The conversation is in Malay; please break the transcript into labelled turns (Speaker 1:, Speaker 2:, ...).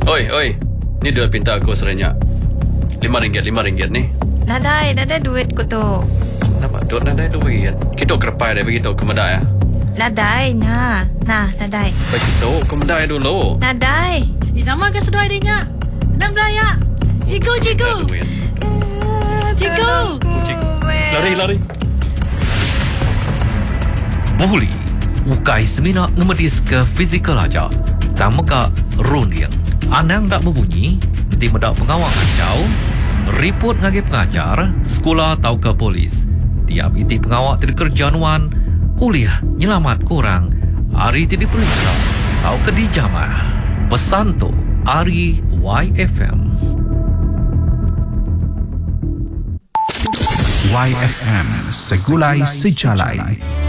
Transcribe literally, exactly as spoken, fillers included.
Speaker 1: Oi, oi. Ni duit pinta aku serenyak. Lima ringgit, lima ringgit ni.
Speaker 2: Nadai, nadai duit ko to.
Speaker 1: Kenapa? Duk nadai duit. Kita kerepai dah begitu ke medai.
Speaker 2: Nadai, nah. Nah, nadai.
Speaker 1: Begitu ke medai dulu.
Speaker 2: Nadai.
Speaker 3: Eh, nama ke sedoi dia. Nang belaya. Cikgu, cikgu. Cikgu.
Speaker 1: Cikgu. Lari, lari.
Speaker 4: Boleh. Ukai semina ngemedis ke fizikal aja. Tama ka rundiang. Anang tak berbunyi, nanti mendak pengawal kacau, report ngagi pengajar, sekolah atau ke polis. Tiap iti pengawal tidak kerja nuan, uliah nyelamat korang, hari tidak periksa, atau ke dijamah. Pesan tu, Ari Y F M.
Speaker 5: Y F M, segulai sejalai.